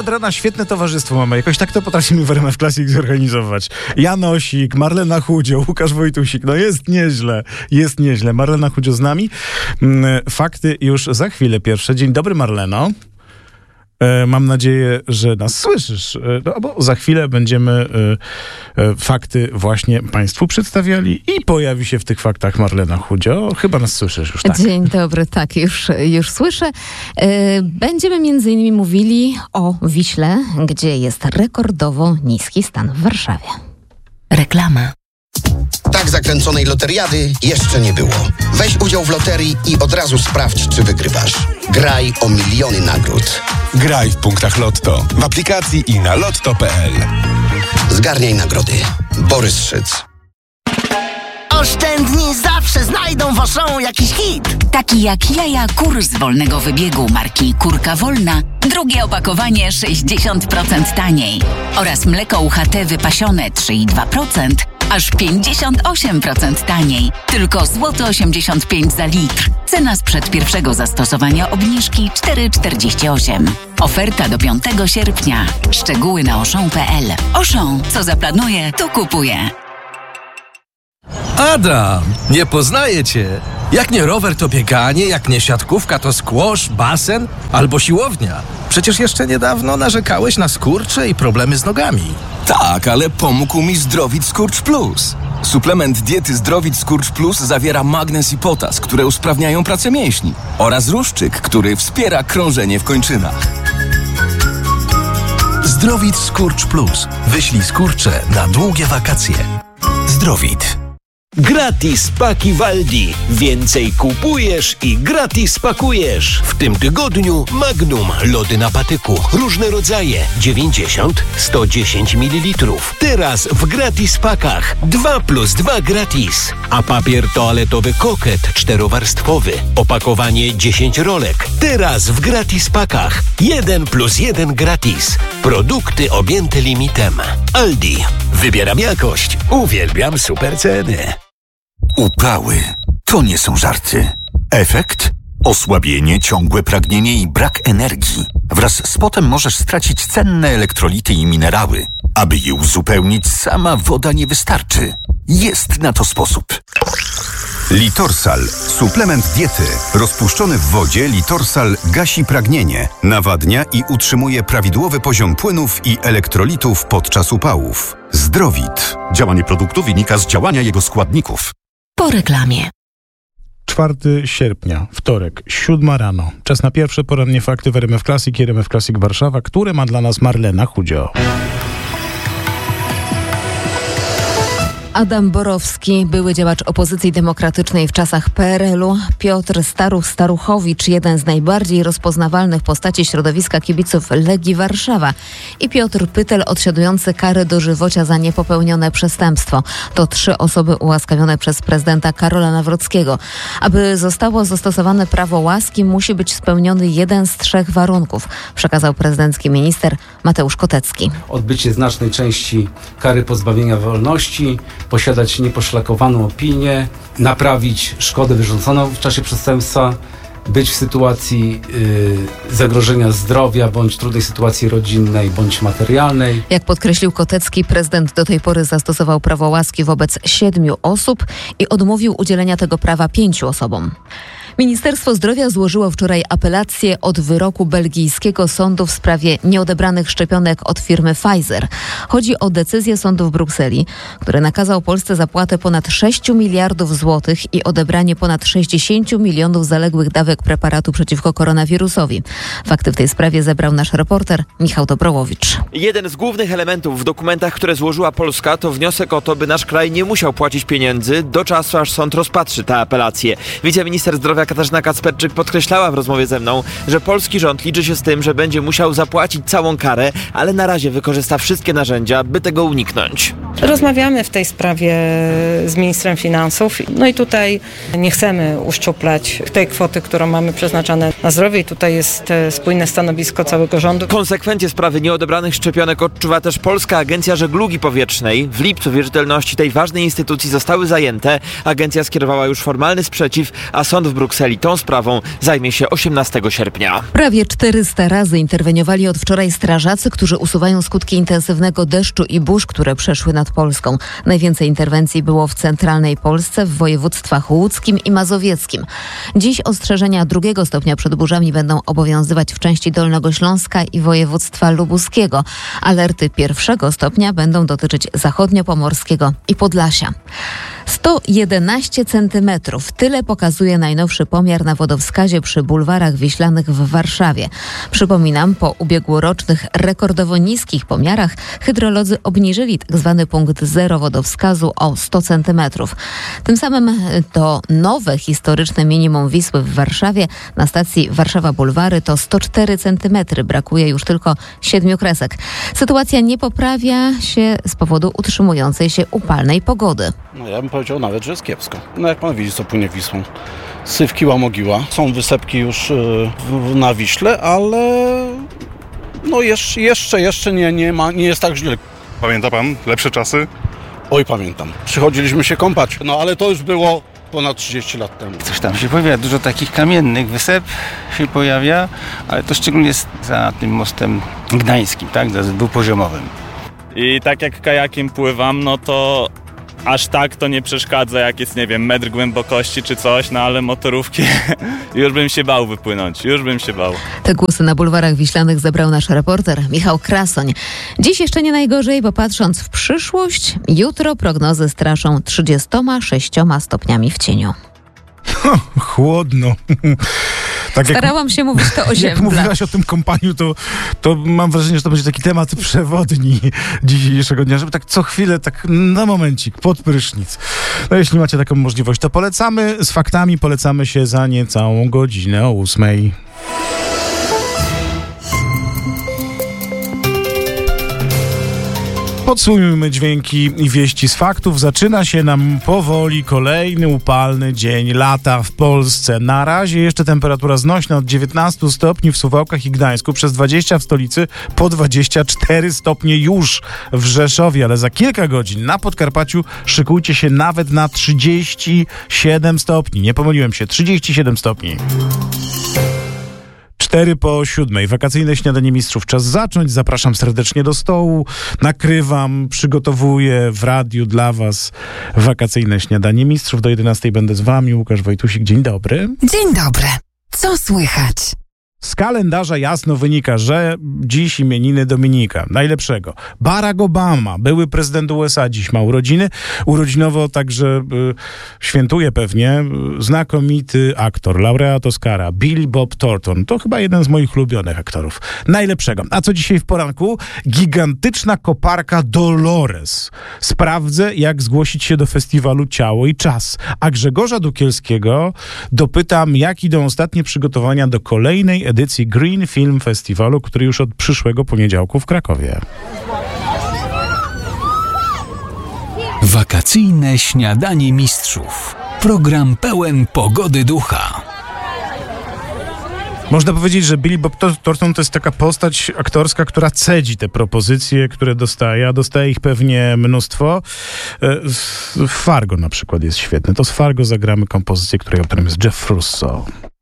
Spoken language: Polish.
od rana świetne towarzystwo mamy. Jakoś tak to potrafimy w RMF Classic zorganizować. Janosik, Marlena Chudzio, Łukasz Wojtusik. No jest nieźle. Marlena Chudzio z nami. Fakty już za chwilę pierwsze. Dzień dobry, Marleno. Mam nadzieję, że nas słyszysz, no bo za chwilę będziemy fakty właśnie Państwu przedstawiali i pojawi się w tych faktach Marlena Chudzio. Chyba nas słyszysz już, tak? Dzień dobry, tak, już słyszę. Będziemy między innymi mówili o Wiśle, gdzie jest rekordowo niski stan w Warszawie. Reklama. Tak zakręconej loteriady jeszcze nie było. Weź udział w loterii i od razu sprawdź, czy wygrywasz. Graj o miliony nagród. Graj w punktach Lotto, w aplikacji i na lotto.pl. Zgarniaj nagrody. Borys Szyc. Oszczędni zawsze znajdą waszą jakiś hit. Taki jak jaja kur z wolnego wybiegu marki Kurka Wolna. Drugie opakowanie 60% taniej. Oraz mleko UHT wypasione 3,2%. Aż 58% taniej. Tylko złoty 85 za litr. Cena sprzed pierwszego zastosowania obniżki 4,48. Oferta do 5 sierpnia. Szczegóły na Auchan.pl. Auchan, co zaplanuje, to kupuje. Adam, nie poznaję cię. Jak nie rower, to bieganie, jak nie siatkówka, to squash, basen albo siłownia. Przecież jeszcze niedawno narzekałeś na skurcze i problemy z nogami. Tak, ale pomógł mi Zdrowit Skurcz Plus. Suplement diety Zdrowit Skurcz Plus zawiera magnez i potas, które usprawniają pracę mięśni oraz ruszczyk, który wspiera krążenie w kończynach. Zdrowit Skurcz Plus. Wyślij skurcze na długie wakacje. Zdrowit. Gratis paki Waldi. Więcej kupujesz i gratis pakujesz. W tym tygodniu Magnum. Lody na patyku. Różne rodzaje. 90, 110 ml. Teraz w gratis pakach. 2+2 gratis. A papier toaletowy Koket 4-warstwowy. Opakowanie 10 rolek. Teraz w gratis pakach. 1+1 gratis. Produkty objęte limitem. Aldi. Wybieram jakość. Uwielbiam super ceny. Upały to nie są żarty. Efekt? Osłabienie, ciągłe pragnienie i brak energii. Wraz z potem możesz stracić cenne elektrolity i minerały. Aby je uzupełnić, sama woda nie wystarczy. Jest na to sposób. Litorsal. Suplement diety. Rozpuszczony w wodzie Litorsal gasi pragnienie, nawadnia i utrzymuje prawidłowy poziom płynów i elektrolitów podczas upałów. Zdrowit. Działanie produktu wynika z działania jego składników. Po reklamie. 4 sierpnia, wtorek, 7 rano. Czas na pierwsze porannie fakty w RMF Classic i RMF Classic Warszawa, które ma dla nas Marlena Chudzio. Adam Borowski, były działacz opozycji demokratycznej w czasach PRL-u, Piotr Staruchowicz, jeden z najbardziej rozpoznawalnych postaci środowiska kibiców Legii Warszawa i Piotr Pytel, odsiadujący karę dożywocia za niepopełnione przestępstwo. To 3 osoby ułaskawione przez prezydenta Karola Nawrockiego. Aby zostało zastosowane prawo łaski, musi być spełniony jeden z 3 warunków, przekazał prezydencki minister Mateusz Kotecki. Odbycie znacznej części kary pozbawienia wolności, posiadać nieposzlakowaną opinię, naprawić szkodę wyrządzoną w czasie przestępstwa, być w sytuacji zagrożenia zdrowia bądź trudnej sytuacji rodzinnej bądź materialnej. Jak podkreślił Kotecki, prezydent do tej pory zastosował prawo łaski wobec 7 osób i odmówił udzielenia tego prawa 5 osobom. Ministerstwo Zdrowia złożyło wczoraj apelację od wyroku belgijskiego sądu w sprawie nieodebranych szczepionek od firmy Pfizer. Chodzi o decyzję sądu w Brukseli, który nakazał Polsce zapłatę ponad 6 miliardów złotych i odebranie ponad 60 milionów zaległych dawek preparatu przeciwko koronawirusowi. Fakty w tej sprawie zebrał nasz reporter Michał Dobrołowicz. Jeden z głównych elementów w dokumentach, które złożyła Polska, to wniosek o to, by nasz kraj nie musiał płacić pieniędzy do czasu, aż sąd rozpatrzy tę apelację. Wiceminister zdrowia Katarzyna Kacperczyk podkreślała w rozmowie ze mną, że polski rząd liczy się z tym, że będzie musiał zapłacić całą karę, ale na razie wykorzysta wszystkie narzędzia, by tego uniknąć. Rozmawiamy w tej sprawie z ministrem finansów. No i tutaj nie chcemy uszczuplać tej kwoty, którą mamy przeznaczone na zdrowie i tutaj jest spójne stanowisko całego rządu. Konsekwencje sprawy nieodebranych szczepionek odczuwa też Polska Agencja Żeglugi Powietrznej. W lipcu wierzytelności tej ważnej instytucji zostały zajęte. Agencja skierowała już formalny sprzeciw, a sąd w Brukseli Brukseli tą sprawą zajmie się 18 sierpnia. Prawie 400 razy interweniowali od wczoraj strażacy, którzy usuwają skutki intensywnego deszczu i burz, które przeszły nad Polską. Najwięcej interwencji było w centralnej Polsce, w województwach łódzkim i mazowieckim. Dziś ostrzeżenia 2 stopnia przed burzami będą obowiązywać w części Dolnośląska i województwa lubuskiego. Alerty 1 stopnia będą dotyczyć zachodniopomorskiego i Podlasia. 111 centymetrów. Tyle pokazuje najnowszy pomiar na wodowskazie przy bulwarach wiślanych w Warszawie. Przypominam, po ubiegłorocznych rekordowo niskich pomiarach hydrolodzy obniżyli tzw. punkt zero wodowskazu o 100 centymetrów. Tym samym to nowe historyczne minimum Wisły w Warszawie na stacji Warszawa Bulwary to 104 centymetry. Brakuje już tylko 7 kresek. Sytuacja nie poprawia się z powodu utrzymującej się upalnej pogody. No ja bym powiedział nawet, że jest kiepsko. No jak pan widzi, co płynie Wisłą. Syf kiła mogiła. Są wysepki już na Wiśle, ale no jeszcze nie jest tak źle. Pamięta pan lepsze czasy? Oj, pamiętam. Przychodziliśmy się kąpać, no ale to już było ponad 30 lat temu. Coś tam się pojawia, dużo takich kamiennych wysep się pojawia, ale to szczególnie jest za tym mostem gdańskim, tak, dwupoziomowym. I tak jak kajakiem pływam, no to aż tak to nie przeszkadza, jak jest, nie wiem, metr głębokości czy coś, no ale motorówki już bym się bał wypłynąć, Te głosy na bulwarach wiślanych zebrał nasz reporter Michał Krasoń. Dziś jeszcze nie najgorzej, bo patrząc w przyszłość, jutro prognozy straszą 36 stopniami w cieniu. Chłodno. Tak Starałam się mówić to o ziemble. Jak mówiłaś o tym kąpaniu, to mam wrażenie, że to będzie taki temat przewodni dzisiejszego dnia, żeby tak co chwilę, tak na momencik, pod prysznic. No jeśli macie taką możliwość, to polecamy z faktami, polecamy się za niecałą godzinę o 8:00. Podsumujmy dźwięki i wieści z faktów. Zaczyna się nam powoli kolejny upalny dzień lata w Polsce. Na razie jeszcze temperatura znośna od 19 stopni w Suwałkach i Gdańsku, przez 20 w stolicy, po 24 stopnie już w Rzeszowie, ale za kilka godzin na Podkarpaciu szykujcie się nawet na 37 stopni. Nie pomyliłem się, 37 stopni. 6:04. Wakacyjne śniadanie mistrzów. Czas zacząć. Zapraszam serdecznie do stołu. Nakrywam, przygotowuję w radiu dla was wakacyjne śniadanie mistrzów. Do 11:00 będę z wami. Łukasz Wojtusik. Dzień dobry. Dzień dobry. Co słychać? Z kalendarza jasno wynika, że dziś imieniny Dominika, najlepszego. Barack Obama, były prezydent USA, dziś ma urodziny. Urodzinowo także świętuje pewnie znakomity aktor, laureat Oscara, Billy Bob Thornton. To chyba jeden z moich ulubionych aktorów. Najlepszego. A co dzisiaj w poranku? Gigantyczna koparka Dolores. Sprawdzę, jak zgłosić się do festiwalu Ciało i Czas. A Grzegorza Dukielskiego dopytam, jak idą ostatnie przygotowania do kolejnej edycji Green Film Festiwalu, który już od przyszłego poniedziałku w Krakowie. Wakacyjne śniadanie mistrzów. Program pełen pogody ducha. Można powiedzieć, że Billy Bob Thornton to jest taka postać aktorska, która cedzi te propozycje, które dostaje, a dostaje ich pewnie mnóstwo. Fargo na przykład jest świetne. To z Fargo zagramy kompozycję, której autorem jest Jeff Russo.